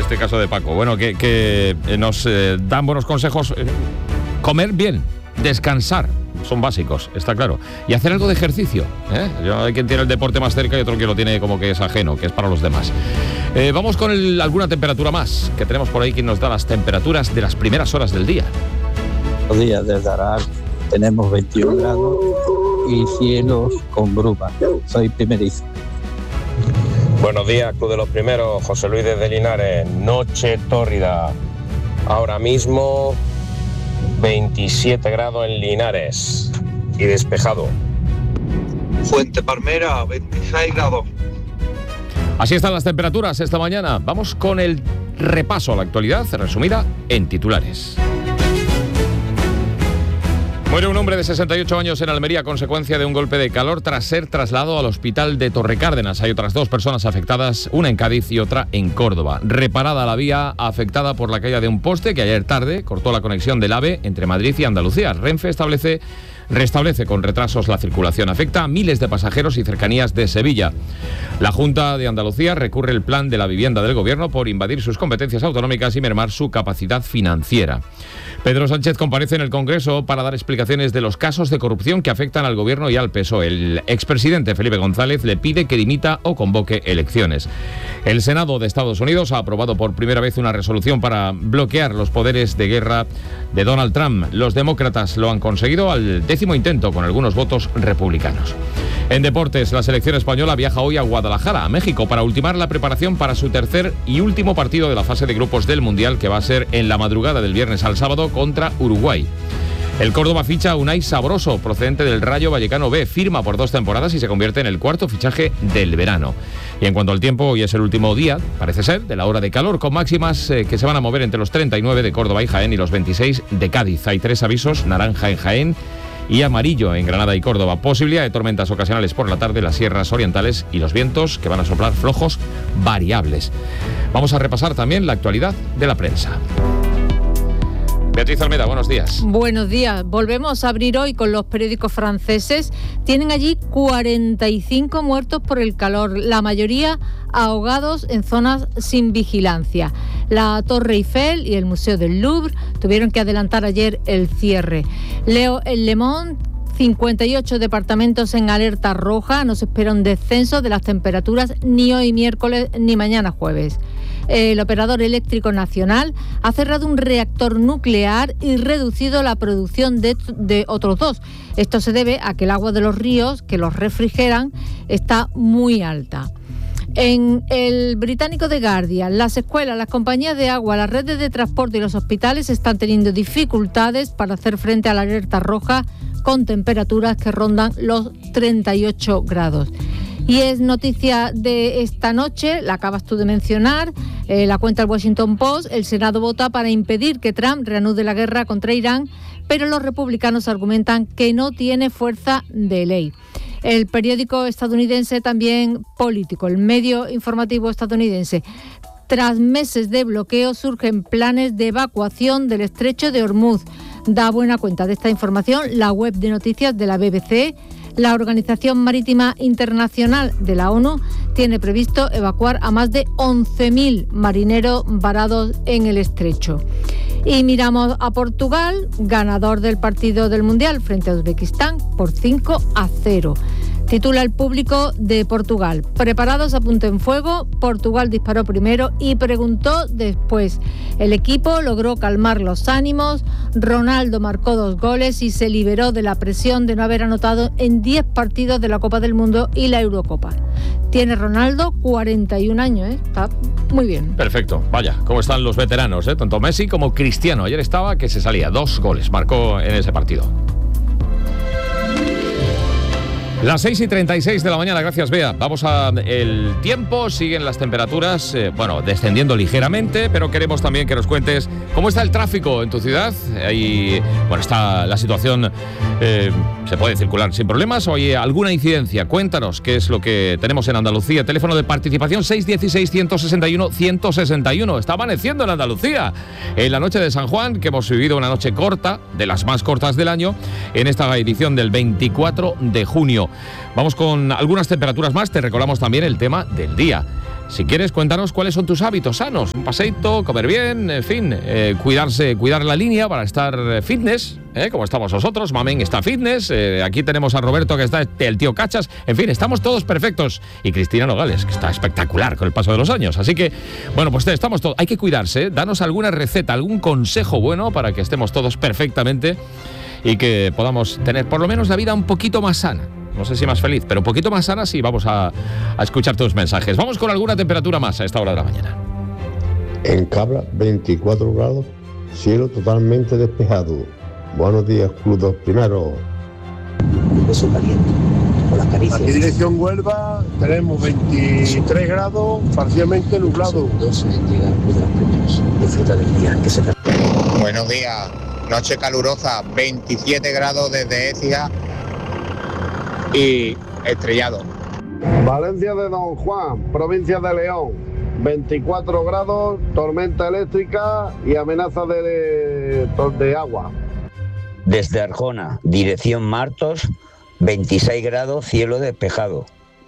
este caso de Paco. Bueno, que nos dan buenos consejos. Comer bien, descansar, son básicos, está claro. Y hacer algo de ejercicio, ¿eh? Hay quien tiene el deporte más cerca y otro que lo tiene como que es ajeno, que es para los demás. Vamos con alguna temperatura más, que tenemos por ahí quien nos da las temperaturas de las primeras horas del día. Buenos días, desde Arar tenemos 21 grados y cielos con bruma. Soy primerizo. Buenos días, Club de los Primeros, José Luis desde Linares. Noche tórrida. Ahora mismo 27 grados en Linares y despejado. Fuente Palmera, 26 grados. Así están las temperaturas esta mañana. Vamos con el repaso a la actualidad, resumida en titulares. Muere un hombre de 68 años en Almería a consecuencia de un golpe de calor tras ser trasladado al hospital de Torrecárdenas. Hay otras 2 personas afectadas, una en Cádiz y otra en Córdoba. Reparada la vía afectada por la caída de un poste que ayer tarde cortó la conexión del AVE entre Madrid y Andalucía. Renfe restablece con retrasos la circulación. Afecta a miles de pasajeros y cercanías de Sevilla. La Junta de Andalucía recurre el plan de la vivienda del Gobierno por invadir sus competencias autonómicas y mermar su capacidad financiera. Pedro Sánchez comparece en el Congreso para dar explicaciones de los casos de corrupción que afectan al Gobierno y al PSOE. El expresidente Felipe González le pide que dimita o convoque elecciones. El Senado de Estados Unidos ha aprobado por primera vez una resolución para bloquear los poderes de guerra de Donald Trump. Los demócratas lo han conseguido al 10º intento con algunos votos republicanos. En deportes, la selección española viaja hoy a Guadalajara, a México, para ultimar la preparación para su tercer y último partido de la fase de grupos del Mundial, que va a ser en la madrugada del viernes al sábado contra Uruguay. El Córdoba ficha a Unai Sabroso, procedente del Rayo Vallecano B, firma por 2 temporadas y se convierte en el 4º fichaje del verano. Y en cuanto al tiempo, hoy es el último día, parece ser, de la hora de calor, con máximas que se van a mover entre los 39 de Córdoba y Jaén y los 26 de Cádiz. Hay 3 avisos, naranja en Jaén y amarillo en Granada y Córdoba. Posibilidad de tormentas ocasionales por la tarde en las sierras orientales y los vientos que van a soplar flojos variables. Vamos a repasar también la actualidad de la prensa. Beatriz Almeda, buenos días. Buenos días. Volvemos a abrir hoy con los periódicos franceses. Tienen allí 45 muertos por el calor, la mayoría ahogados en zonas sin vigilancia. La Torre Eiffel y el Museo del Louvre tuvieron que adelantar ayer el cierre. Leo en Le Monde, 58 departamentos en alerta roja. No se espera un descenso de las temperaturas ni hoy miércoles ni mañana jueves. El operador eléctrico nacional ha cerrado un reactor nuclear y reducido la producción de otros 2. Esto se debe a que el agua de los ríos que los refrigeran está muy alta. En el británico The Guardian, las escuelas, las compañías de agua, las redes de transporte y los hospitales están teniendo dificultades para hacer frente a la alerta roja con temperaturas que rondan los 38 grados. Y es noticia de esta noche, la acabas tú de mencionar, la cuenta el Washington Post. El Senado vota para impedir que Trump reanude la guerra contra Irán, pero los republicanos argumentan que no tiene fuerza de ley. El periódico estadounidense también Político, el medio informativo estadounidense. Tras meses de bloqueo surgen planes de evacuación del estrecho de Hormuz. Da buena cuenta de esta información la web de noticias de la BBC. La Organización Marítima Internacional de la ONU tiene previsto evacuar a más de 11.000 marineros varados en el estrecho. Y miramos a Portugal, ganador del partido del Mundial frente a Uzbekistán por 5-0. Titula el Público de Portugal. Preparados a punto en fuego, Portugal disparó primero y preguntó después. El equipo logró calmar los ánimos, Ronaldo marcó 2 goles y se liberó de la presión de no haber anotado en 10 partidos de la Copa del Mundo y la Eurocopa. Tiene Ronaldo 41 años, está muy bien. Perfecto, vaya, cómo están los veteranos, tanto Messi como Cristiano. Ayer estaba que se salía, 2 goles marcó en ese partido. Las 6:36 de la mañana, gracias Bea. Vamos a el tiempo, siguen las temperaturas, descendiendo ligeramente, pero queremos también que nos cuentes cómo está el tráfico en tu ciudad. Ahí, está la situación, se puede circular sin problemas o hay alguna incidencia. Cuéntanos qué es lo que tenemos en Andalucía. Teléfono de participación 616-161-161. Está amaneciendo en Andalucía. En la noche de San Juan, que hemos vivido una noche corta, de las más cortas del año, en esta edición del 24 de junio. Vamos con algunas temperaturas más. Te recordamos también el tema del día. Si quieres, cuéntanos cuáles son tus hábitos sanos. Un paseíto, comer bien, en fin, cuidar la línea para estar fitness, como estamos nosotros. Mamen está fitness, aquí tenemos a Roberto que está el tío Cachas. En fin, estamos todos perfectos. Y Cristina Nogales, que está espectacular con el paso de los años. Así que, bueno, pues estamos todos. Hay que cuidarse, danos alguna receta, algún consejo bueno para que estemos todos perfectamente y que podamos tener por lo menos la vida un poquito más sana. No sé si más feliz, pero un poquito más sana. Sí, vamos a escuchar tus mensajes. Vamos con alguna temperatura más a esta hora de la mañana. En Cabra, 24 grados, cielo totalmente despejado. Buenos días, Club 2 Primero. Un beso caliente, con las caricias. Aquí dirección Huelva, tenemos 23 grados, parcialmente nublado. Disfruta del día, que se te... Buenos días, noche calurosa, 27 grados desde Écija y estrellado. Valencia de Don Juan, provincia de León, 24 grados, tormenta eléctrica y amenaza de agua. Desde Arjona, dirección Martos, 26 grados, cielo despejado.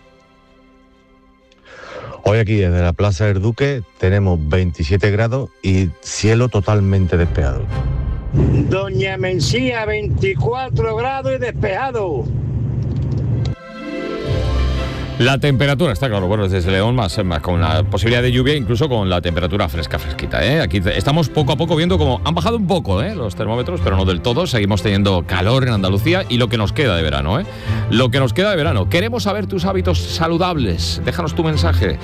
Hoy aquí desde la Plaza del Duque tenemos 27 grados y cielo totalmente despejado. Doña Mencía, 24 grados y despejado. La temperatura, está claro, bueno, desde León más con la posibilidad de lluvia, incluso con la temperatura fresquita, ¿eh? Aquí estamos poco a poco viendo como han bajado un poco, los termómetros, pero no del todo. Seguimos teniendo calor en Andalucía y lo que nos queda de verano, Lo que nos queda de verano. Queremos saber tus hábitos saludables. Déjanos tu mensaje.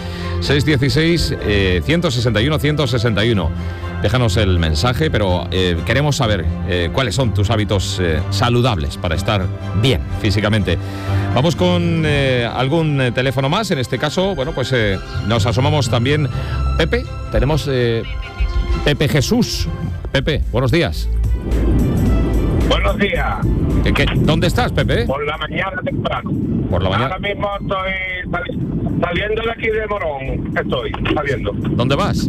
616-161-161. Déjanos el mensaje, pero queremos saber cuáles son tus hábitos saludables para estar bien físicamente. Vamos con algún teléfono más. En este caso, bueno, pues nos asomamos también. Pepe, tenemos Pepe Jesús. Pepe, buenos días. Buenos días. ¿Dónde estás, Pepe? Por la mañana temprano. Por la mañana. Ahora mismo estoy saliendo de aquí de Morón. Estoy saliendo. ¿Dónde vas?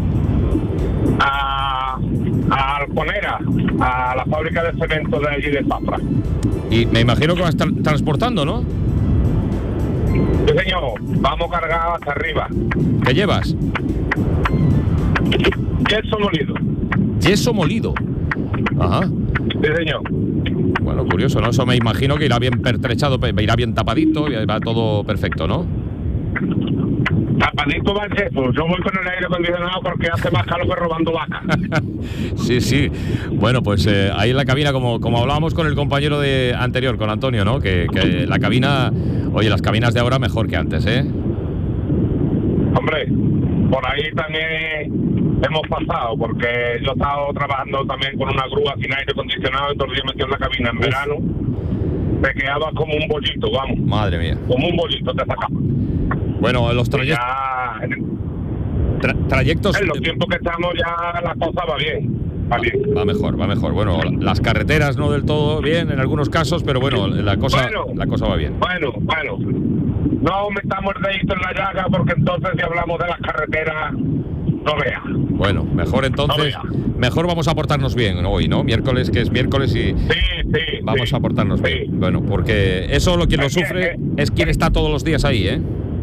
A Alconera, a la fábrica de cemento de allí de Zafra. Y me imagino que vas a estar transportando, ¿no? Sí, señor. Vamos cargados hasta arriba. ¿Qué llevas? Yeso molido. Yeso molido. Ajá. Sí, señor. Bueno, curioso, ¿no? Eso me imagino que irá bien pertrechado, irá bien tapadito y va todo perfecto, ¿no? Tapadito va el yeso. Yo voy con el aire acondicionado porque hace más calor que robando vacas. Sí. Bueno, pues ahí en la cabina, como hablábamos con el compañero de anterior, con Antonio, ¿no? Que la cabina, oye, las cabinas de ahora mejor que antes, Hombre, por ahí también hemos pasado, porque yo he estado trabajando también con una grúa sin aire acondicionado y todo el día metido en la cabina en verano. Te quedabas como un bollito, vamos. Madre mía. Como un bollito te sacaba. Bueno, los trayectos... trayectos... En los tiempos que estamos ya la cosa va bien. Va mejor. Bueno, las carreteras no del todo bien en algunos casos, pero bueno, la cosa va bien. Bueno. No metamos el dedito en la llaga porque entonces si hablamos de las carreteras, no veas. Bueno, mejor entonces, mejor vamos a portarnos bien hoy, ¿no? Miércoles, que es miércoles y... Sí. Vamos a portarnos bien. Bueno, porque eso quien lo sufre es quien está todos los días ahí,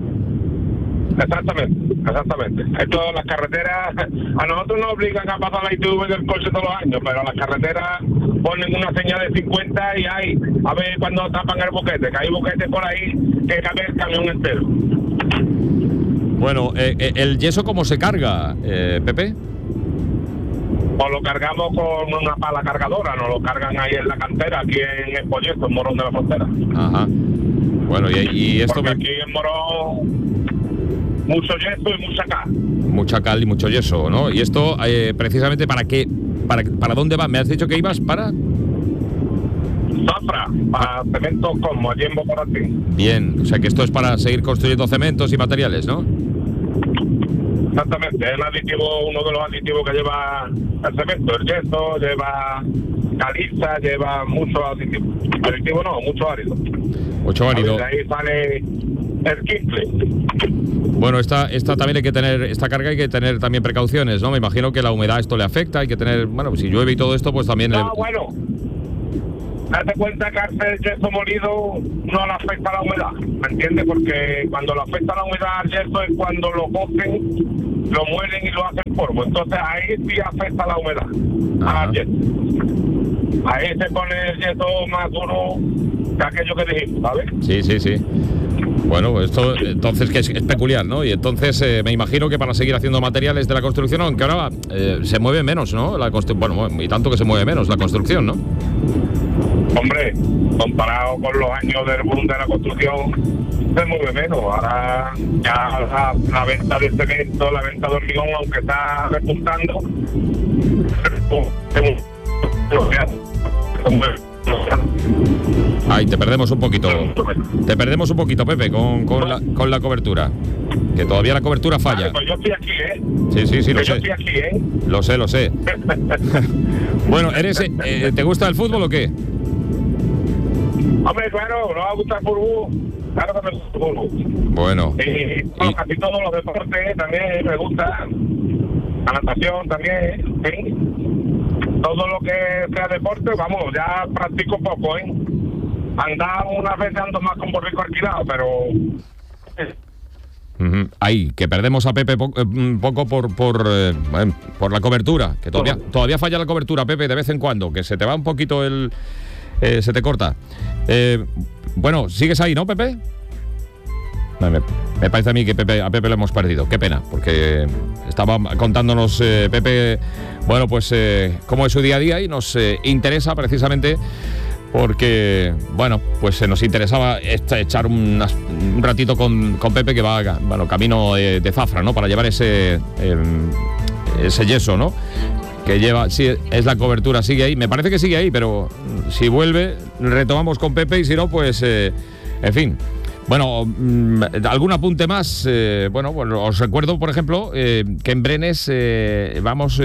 Exactamente. Esto, las carreteras, a nosotros nos obligan a pasar la ITV del coche todos los años, pero las carreteras ponen una señal de 50 y hay, a ver cuando tapan el boquete, que hay boquetes por ahí que cabe el camión entero. Bueno, ¿el yeso cómo se carga, Pepe? Pues lo cargamos con una pala cargadora, nos lo cargan ahí en la cantera, aquí en Espolleto, en Morón de la Frontera. Ajá. Bueno, y esto... Porque aquí en Morón... mucho yeso y mucha cal. Mucha cal y mucho yeso, ¿no? Y esto, precisamente, ¿para qué? ¿Para dónde va? Me has dicho que ibas para... Zafra, para cemento como allí en Bocoratín. Bien, o sea que esto es para seguir construyendo cementos y materiales, ¿no? Exactamente, es el aditivo, uno de los aditivos que lleva el cemento, el yeso, lleva caliza, lleva mucho aditivo. Aditivo no, mucho árido. Mucho árido. De ahí sale el quincle. Bueno, esta también hay que tener, esta carga hay que tener también precauciones, ¿no? Me imagino que la humedad esto le afecta, hay que tener, bueno, si llueve y todo esto, pues también... Bueno, date cuenta que al yeso molido no le afecta la humedad, ¿me entiendes? Porque cuando le afecta la humedad al yeso es cuando lo cogen, lo muelen y lo hacen polvo. Entonces ahí sí afecta la humedad al yeso. Ahí se pone el yeso más duro que aquello que dijimos, ¿sabes? Sí. Bueno, esto entonces que es peculiar, ¿no? Y entonces me imagino que para seguir haciendo materiales de la construcción, aunque ahora se mueve menos, ¿no? Bueno, y tanto que se mueve menos la construcción, ¿no? Hombre, comparado con los años del boom de la construcción, se mueve menos. Ahora ya la venta de cemento, la venta de hormigón, aunque está repuntando, Ay, te perdemos un poquito. Te perdemos un poquito, Pepe, con la cobertura. Que todavía la cobertura falla. Vale, pues yo estoy aquí, ¿eh? Sí, lo sé. Yo estoy aquí, ¿eh? Lo sé. Bueno, ¿te gusta el fútbol o qué? Hombre, claro, no me gusta el fútbol. Claro que me gusta el fútbol. Bueno. Casi todos los deportes también me gusta. La natación también, ¿sí? Todo lo que sea deporte, vamos, ya practico poco, ¿eh? Andaba unas veces ando más con borrico alquilado, pero... Ahí, que perdemos a Pepe poco por la cobertura, que todavía falla la cobertura, Pepe, de vez en cuando, que se te va un poquito se te corta. Bueno, ¿sigues ahí, no, Pepe? Me parece a mí que a Pepe lo hemos perdido. Qué pena, porque estaba contándonos Pepe, bueno, pues cómo es su día a día y nos interesa precisamente porque, bueno, pues nos interesaba echar un ratito con Pepe, que va, bueno, camino de Zafra, ¿no? Para llevar ese yeso, ¿no? Que lleva, sí, es la cobertura, sigue ahí. Me parece que sigue ahí, pero si vuelve, retomamos con Pepe y si no, pues, en fin. Bueno, algún apunte más. Bueno, os recuerdo, por ejemplo, que en Brenes vamos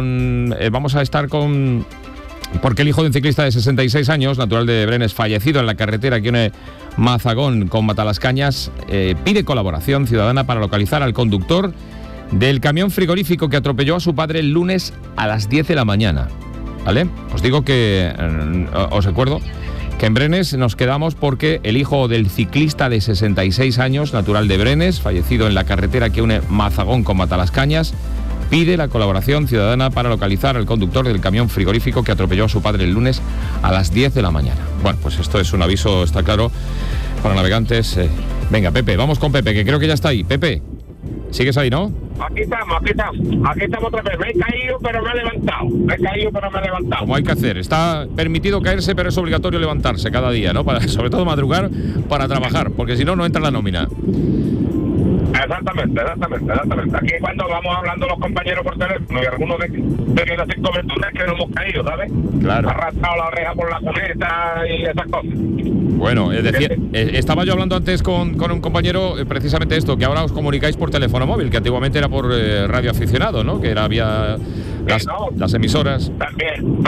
a estar con... Porque el hijo de un ciclista de 66 años, natural de Brenes, fallecido en la carretera que une Mazagón con Matalascañas, pide colaboración ciudadana para localizar al conductor del camión frigorífico que atropelló a su padre el lunes a las 10 de la mañana. ¿Vale? Os digo que... os recuerdo que en Brenes nos quedamos porque el hijo del ciclista de 66 años, natural de Brenes, fallecido en la carretera que une Mazagón con Matalascañas, pide la colaboración ciudadana para localizar al conductor del camión frigorífico que atropelló a su padre el lunes a las 10 de la mañana. Bueno, pues esto es un aviso, está claro, para navegantes. Venga, Pepe, vamos con Pepe, que creo que ya está ahí. Pepe, ¿sigues ahí, no? Aquí estamos otra vez. Me he caído, pero me he levantado. Como hay que hacer. Está permitido caerse, pero es obligatorio levantarse cada día, ¿no? Sobre todo madrugar para trabajar, porque si no, no entra la nómina. Exactamente. Aquí cuando vamos hablando los compañeros por teléfono y algunos de las coberturas que nos hemos caído, ¿sabes? Claro. Arrastrado la oreja por la cuneta y esas cosas. Bueno, es decir, estaba yo hablando antes con un compañero precisamente esto, que ahora os comunicáis por teléfono móvil, que antiguamente era por radio aficionado, ¿no? Que había las emisoras. También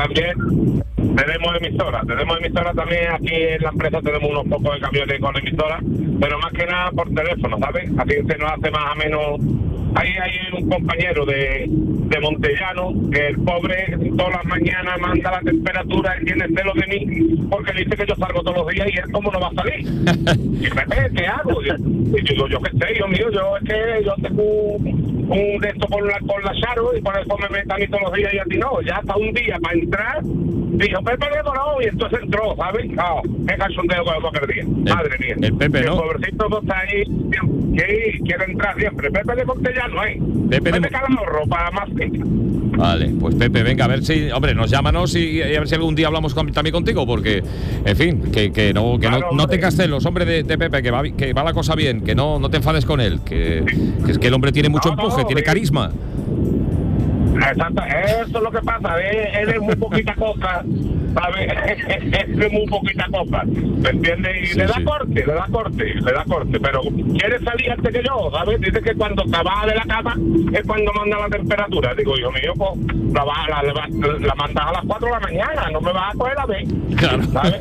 tenemos emisoras también. Aquí en la empresa tenemos unos pocos de camiones con emisoras, pero más que nada por teléfono, ¿sabes? Así se nos hace más o menos. Ahí hay un compañero de Montellano que el pobre todas las mañanas manda la temperatura y tiene celos de mí porque dice que yo salgo todos los días y él cómo no va a salir. Y Pepe, ¿qué hago? Y digo, yo qué sé, yo es que yo tengo un de esto con la Charo y por eso me meto a mí todos los días y a ti no. Ya hasta un día para entrar dijo, Pepe no, y entonces entró, ¿sabes? Qué cachondeo con el día. Madre mía. El Pepe, ¿no? El pobrecito no está ahí, que quiere entrar siempre. Pepe de Montellano, Pepe Calahorro, para más que... Vale, pues Pepe, venga, a ver si... Hombre, llámanos y a ver si algún día hablamos también contigo, porque, en fin, que no tengas celos, hombre, de Pepe, que va la cosa bien, que no te enfades con él, que es que el hombre tiene mucho empuje, tiene carisma. Exacto, eso es lo que pasa, él es muy poquita cosa, ¿sabes? Él es muy poquita cosa, ¿me entiendes? Y le da corte, pero quiere salir antes que yo, ¿sabes? Dice que cuando trabaja de la casa es cuando manda la temperatura. Digo, hijo mío, pues la mandas a las 4 de la mañana, no me vas a coger a ver. Claro. ¿Sabes?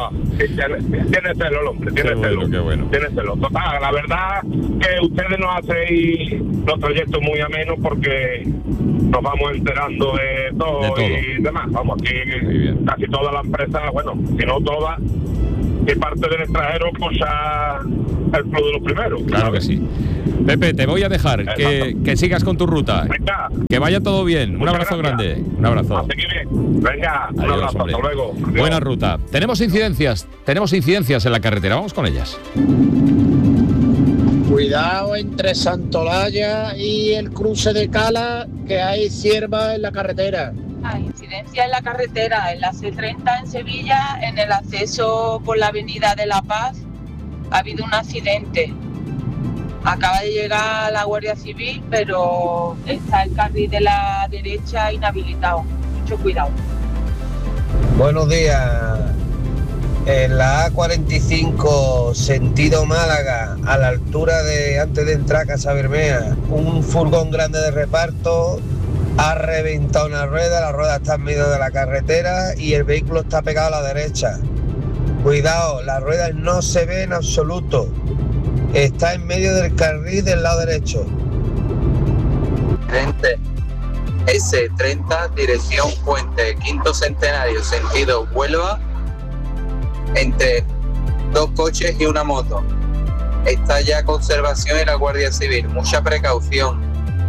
Tiene celo el hombre, tiene celo. Total, la verdad que ustedes nos hacen los trayectos muy amenos porque nos vamos enterando de todo y demás. Vamos, aquí casi todas las empresas, bueno, si no todas, que parte del extranjero usa el Club de los Primeros. Claro que sí. Pepe, te voy a dejar que sigas con tu ruta. Venga. Que vaya todo bien. Un abrazo grande. Un abrazo. Así que bien. Venga, un abrazo. Hombre. Hasta luego. Adiós. Buena ruta. Tenemos incidencias en la carretera. Vamos con ellas. Cuidado entre Santolaya y el cruce de Cala, que hay cierva en la carretera. Hay incidencia en la carretera, en la C30 en Sevilla, en el acceso por la avenida de La Paz, ha habido un accidente. Acaba de llegar la Guardia Civil, pero está el carril de la derecha inhabilitado. Mucho cuidado. Buenos días. En la A45, sentido Málaga, a la altura de antes de entrar a Casa Bermea, un furgón grande de reparto ha reventado una rueda, la rueda está en medio de la carretera y el vehículo está pegado a la derecha. Cuidado, las ruedas no se ven en absoluto. Está en medio del carril del lado derecho. S30, dirección Puente, Quinto Centenario, sentido Huelva, entre 2 coches y una moto. Está ya conservación y la Guardia Civil. Mucha precaución.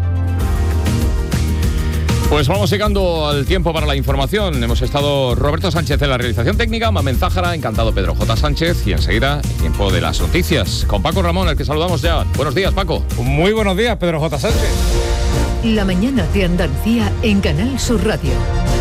Pues vamos llegando al tiempo para la información. Hemos estado Roberto Sánchez en la realización técnica, Mamen Zájara, encantado Pedro J. Sánchez y enseguida el tiempo de las noticias con Paco Ramón, al que saludamos ya. Buenos días, Paco. Muy buenos días, Pedro J. Sánchez. La mañana de Andalucía en Canal Sur Radio.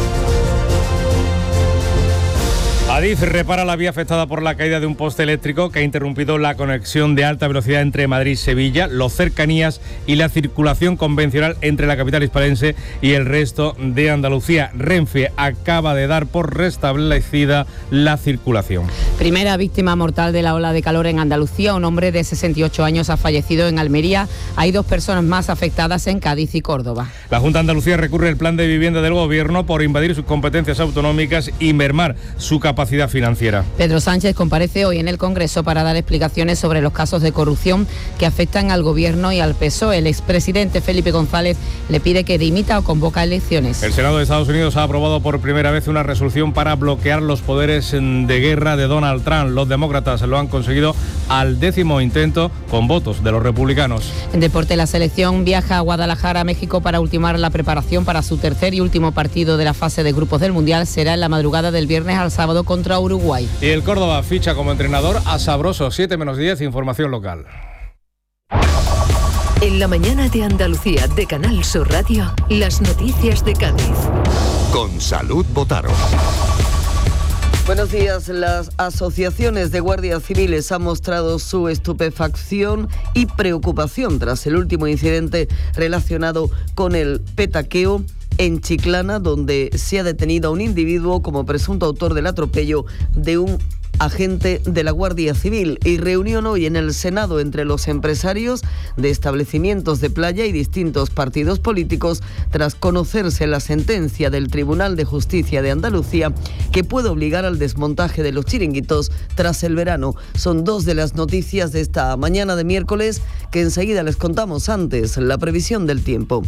Adif repara la vía afectada por la caída de un poste eléctrico que ha interrumpido la conexión de alta velocidad entre Madrid y Sevilla, los cercanías y la circulación convencional entre la capital hispalense y el resto de Andalucía. Renfe acaba de dar por restablecida la circulación. Primera víctima mortal de la ola de calor en Andalucía. Un hombre de 68 años ha fallecido en Almería. Hay 2 personas más afectadas en Cádiz y Córdoba. La Junta de Andalucía recurre al plan de vivienda del Gobierno por invadir sus competencias autonómicas y mermar su capacidad financiera. Pedro Sánchez comparece hoy en el Congreso para dar explicaciones sobre los casos de corrupción que afectan al Gobierno y al PSOE. El expresidente Felipe González le pide que dimita o convoca elecciones. El Senado de Estados Unidos ha aprobado por primera vez una resolución para bloquear los poderes de guerra de Donald Trump. Los demócratas lo han conseguido al 10º intento con votos de los republicanos. En deporte, la selección viaja a Guadalajara, México, para ultimar la preparación para su tercer y último partido de la fase de grupos del Mundial. Será en la madrugada del viernes al sábado contra Uruguay. Y el Córdoba ficha como entrenador a Sabroso. 7:10, información local. En la mañana de Andalucía de Canal Sur Radio, las noticias de Cádiz. Con Salud Botaro. Buenos días. Las asociaciones de guardias civiles han mostrado su estupefacción y preocupación tras el último incidente relacionado con el petaqueo en Chiclana, donde se ha detenido a un individuo como presunto autor del atropello de un agente de la Guardia Civil. Y reunión hoy en el Senado entre los empresarios de establecimientos de playa y distintos partidos políticos tras conocerse la sentencia del Tribunal de Justicia de Andalucía que puede obligar al desmontaje de los chiringuitos tras el verano. Son 2 de las noticias de esta mañana de miércoles que enseguida les contamos. Antes, la previsión del tiempo.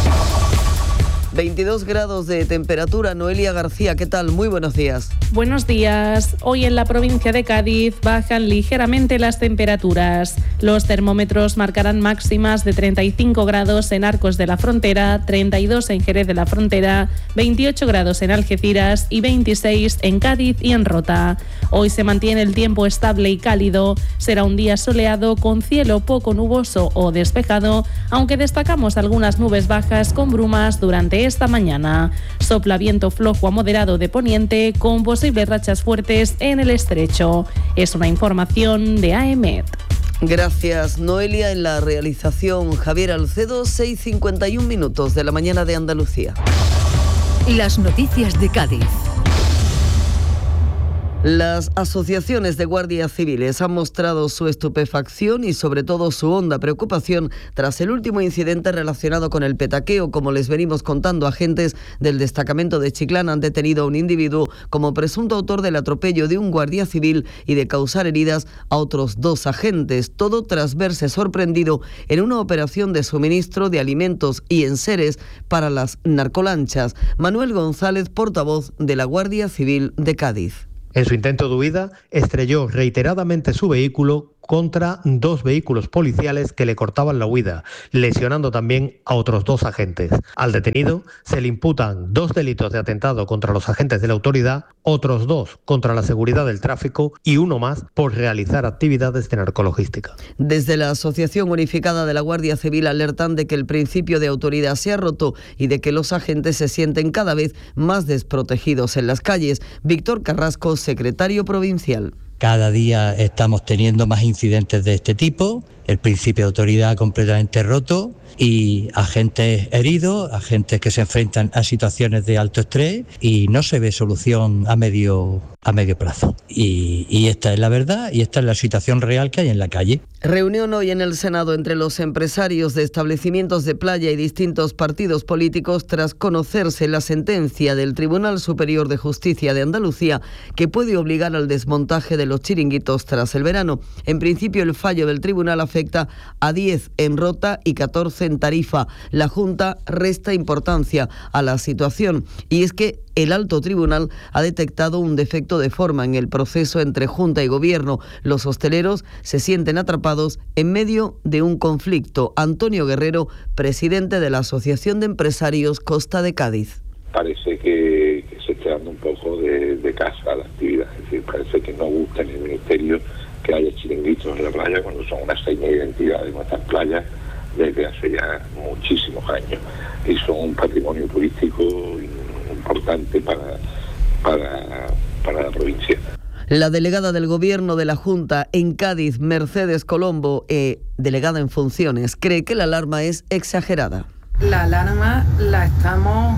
22 grados de temperatura. Noelia García, ¿qué tal? Muy buenos días. Buenos días. Hoy en la provincia de Cádiz bajan ligeramente las temperaturas. Los termómetros marcarán máximas de 35 grados en Arcos de la Frontera, 32 en Jerez de la Frontera, 28 grados en Algeciras y 26 en Cádiz y en Rota. Hoy se mantiene el tiempo estable y cálido. Será un día soleado con cielo poco nuboso o despejado, aunque destacamos algunas nubes bajas con brumas durante esta mañana. Sopla viento flojo a moderado de poniente con posibles rachas fuertes en el estrecho. Es una información de AEMET. Gracias, Noelia. En la realización, Javier Alcedo. 6:51 de la mañana de Andalucía. Las noticias de Cádiz. Las asociaciones de guardias civiles han mostrado su estupefacción y sobre todo su honda preocupación tras el último incidente relacionado con el petaqueo. Como les venimos contando, agentes del destacamento de Chiclana han detenido a un individuo como presunto autor del atropello de un guardia civil y de causar heridas a otros 2 agentes. Todo tras verse sorprendido en una operación de suministro de alimentos y enseres para las narcolanchas. Manuel González, portavoz de la Guardia Civil de Cádiz. En su intento de huida, estrelló reiteradamente su vehículo contra 2 vehículos policiales que le cortaban la huida, lesionando también a otros 2 agentes. Al detenido se le imputan 2 delitos de atentado contra los agentes de la autoridad, otros 2 contra la seguridad del tráfico y 1 más por realizar actividades de narcologística. Desde la Asociación Unificada de la Guardia Civil alertan de que el principio de autoridad se ha roto y de que los agentes se sienten cada vez más desprotegidos en las calles. Víctor Carrasco, secretario provincial. Cada día estamos teniendo más incidentes de este tipo, el principio de autoridad completamente roto y agentes heridos, agentes que se enfrentan a situaciones de alto estrés y no se ve solución a medio plazo. Y esta es la verdad y esta es la situación real que hay en la calle. Reunión hoy en el Senado entre los empresarios de establecimientos de playa y distintos partidos políticos tras conocerse la sentencia del Tribunal Superior de Justicia de Andalucía que puede obligar al desmontaje de los chiringuitos tras el verano. En principio, el fallo del tribunal afecta a 10 en Rota y 14 en Tarifa. La Junta resta importancia a la situación y es que el alto tribunal ha detectado un defecto de forma en el proceso entre Junta y Gobierno. Los hosteleros se sienten atrapados en medio de un conflicto. Antonio Guerrero, presidente de la Asociación de Empresarios Costa de Cádiz. Parece que se está dando un poco de casa a la actividad. Es decir, parece que no gusta en el Ministerio que haya chiringuitos en la playa cuando son una seña de identidad de nuestras playas desde hace ya muchísimos años. Y son un patrimonio turístico importante para la provincia. La delegada del Gobierno de la Junta en Cádiz, Mercedes Colombo, delegada en funciones, cree que la alarma es exagerada. La alarma la estamos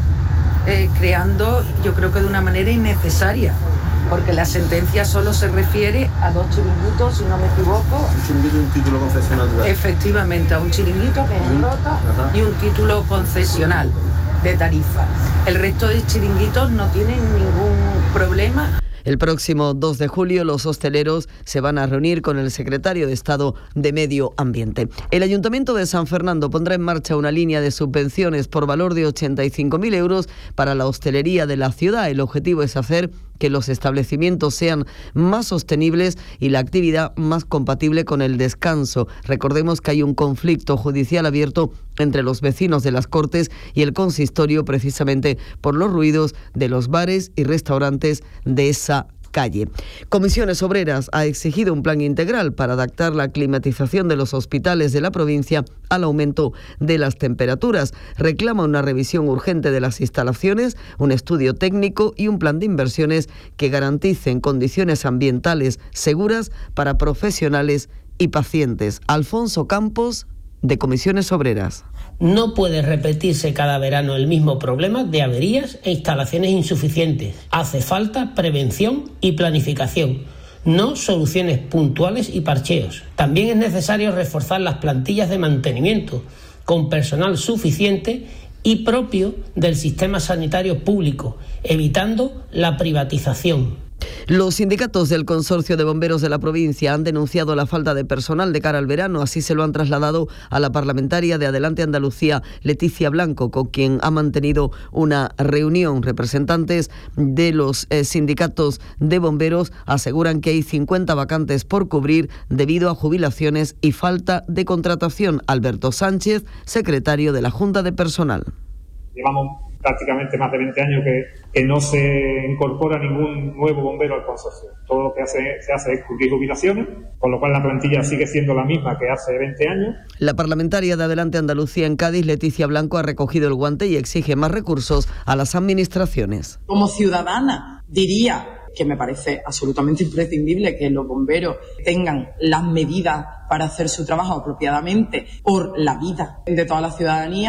creando, yo creo que de una manera innecesaria, porque la sentencia solo se refiere a 2 chiringuitos, si no me equivoco. Un chiringuito y un título concesional. Efectivamente, a un chiringuito que es en Rota y un título concesional de Tarifa. El resto de chiringuitos no tienen ningún problema. El próximo 2 de julio los hosteleros se van a reunir con el secretario de Estado de Medio Ambiente. El Ayuntamiento de San Fernando pondrá en marcha una línea de subvenciones por valor de 85.000 euros para la hostelería de la ciudad. El objetivo es hacer que los establecimientos sean más sostenibles y la actividad más compatible con el descanso. Recordemos que hay un conflicto judicial abierto entre los vecinos de Las Cortes y el consistorio precisamente por los ruidos de los bares y restaurantes de esa calle. Comisiones Obreras ha exigido un plan integral para adaptar la climatización de los hospitales de la provincia al aumento de las temperaturas. Reclama una revisión urgente de las instalaciones, un estudio técnico y un plan de inversiones que garanticen condiciones ambientales seguras para profesionales y pacientes. Alfonso Campos, de Comisiones Obreras. No puede repetirse cada verano el mismo problema de averías e instalaciones insuficientes. Hace falta prevención y planificación, no soluciones puntuales y parcheos. También es necesario reforzar las plantillas de mantenimiento con personal suficiente y propio del sistema sanitario público, evitando la privatización. Los sindicatos del Consorcio de Bomberos de la provincia han denunciado la falta de personal de cara al verano. Así se lo han trasladado a la parlamentaria de Adelante Andalucía, Leticia Blanco, con quien ha mantenido una reunión. Representantes de los sindicatos de bomberos aseguran que hay 50 vacantes por cubrir debido a jubilaciones y falta de contratación. Alberto Sánchez, secretario de la Junta de Personal. Llevamos prácticamente más de 20 años que no se incorpora ningún nuevo bombero al consorcio. Todo lo que se hace es cubrir jubilaciones, con lo cual la plantilla sigue siendo la misma que hace 20 años. La parlamentaria de Adelante Andalucía en Cádiz, Leticia Blanco, ha recogido el guante y exige más recursos a las administraciones. Como ciudadana diría que me parece absolutamente imprescindible que los bomberos tengan las medidas para hacer su trabajo apropiadamente por la vida de toda la ciudadanía.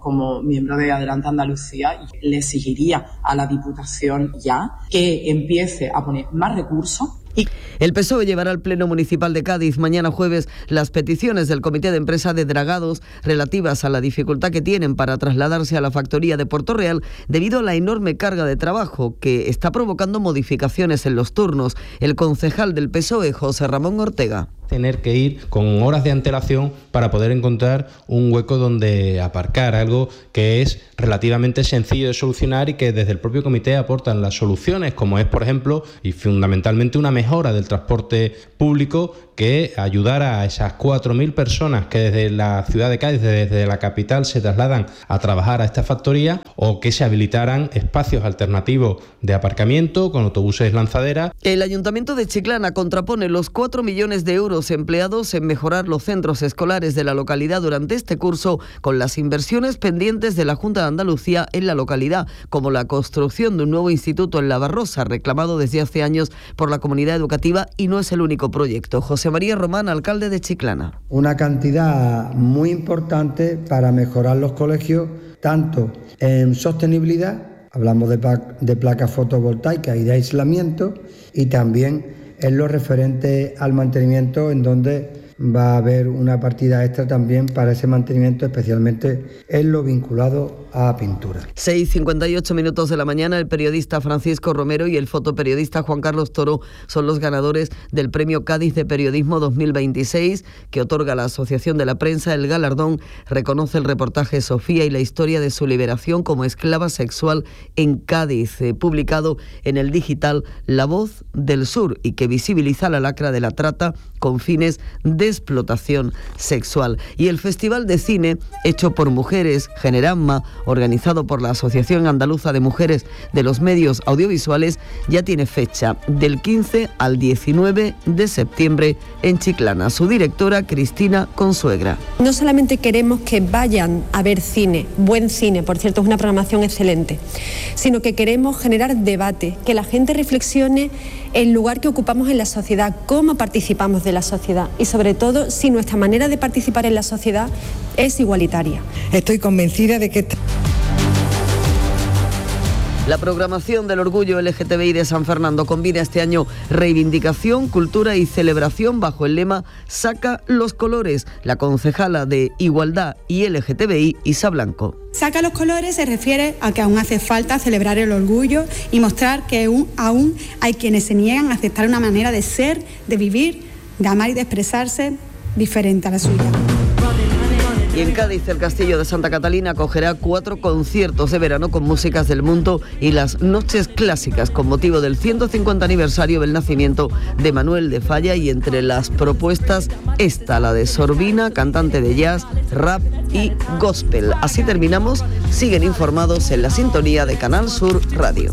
como miembro de Adelante Andalucía, le exigiría a la Diputación ya que empiece a poner más recursos. El PSOE llevará al Pleno Municipal de Cádiz mañana jueves las peticiones del Comité de Empresa de Dragados relativas a la dificultad que tienen para trasladarse a la factoría de Puerto Real debido a la enorme carga de trabajo que está provocando modificaciones en los turnos. El concejal del PSOE, José Ramón Ortega. Tener que ir con horas de antelación para poder encontrar un hueco donde aparcar, algo que es relativamente sencillo de solucionar y que desde el propio comité aportan las soluciones, como es, por ejemplo, y fundamentalmente una mejora del transporte público que ayudara a esas 4.000 personas que desde la ciudad de Cádiz, desde la capital, se trasladan a trabajar a esta factoría, o que se habilitaran espacios alternativos de aparcamiento con autobuses lanzaderas. El Ayuntamiento de Chiclana contrapone los 4 millones de euros empleados en mejorar los centros escolares de la localidad durante este curso con las inversiones pendientes de la Junta de Andalucía en la localidad, como la construcción de un nuevo instituto en La Barrosa, reclamado desde hace años por la comunidad educativa, y no es el único proyecto. José María Román, alcalde de Chiclana. Una cantidad muy importante para mejorar los colegios, tanto en sostenibilidad, hablamos de placas fotovoltaicas y de aislamiento, y también en lo referente al mantenimiento, en donde va a haber una partida extra también para ese mantenimiento, especialmente en lo vinculado a pintura. 6:58 minutos de la mañana, el periodista Francisco Romero y el fotoperiodista Juan Carlos Toro son los ganadores del Premio Cádiz de Periodismo 2026 que otorga la Asociación de la Prensa. El galardón reconoce el reportaje Sofía y la historia de su liberación como esclava sexual en Cádiz, publicado en el digital La Voz del Sur, y que visibiliza la lacra de la trata con fines de explotación sexual. Y el Festival de Cine hecho por mujeres, Generamma, organizado por la Asociación Andaluza de Mujeres de los Medios Audiovisuales, ya tiene fecha, del 15 al 19 de septiembre en Chiclana. Su directora, Cristina Consuegra. No solamente queremos que vayan a ver cine, buen cine, por cierto, es una programación excelente, sino que queremos generar debate, que la gente reflexione el lugar que ocupamos en la sociedad, cómo participamos de la sociedad y sobre todo si nuestra manera de participar en la sociedad es igualitaria. Estoy convencida de que... La programación del orgullo LGTBI de San Fernando combina este año reivindicación, cultura y celebración bajo el lema Saca los colores. La concejala de Igualdad y LGTBI, Isa Blanco. Saca los colores se refiere a que aún hace falta celebrar el orgullo y mostrar que aún hay quienes se niegan a aceptar una manera de ser, de vivir, de amar y de expresarse diferente a la suya. Y en Cádiz, el Castillo de Santa Catalina acogerá 4 conciertos de verano con músicas del mundo y las noches clásicas con motivo del 150 aniversario del nacimiento de Manuel de Falla. Y entre las propuestas está la de Sorbina, cantante de jazz, rap y gospel. Así terminamos. Siguen informados en la sintonía de Canal Sur Radio.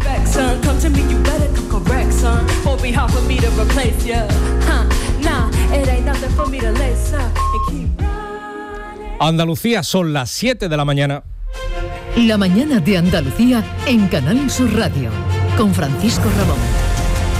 Andalucía, son las 7 de la mañana. La mañana de Andalucía en Canal Sur Radio, con Francisco Ramón.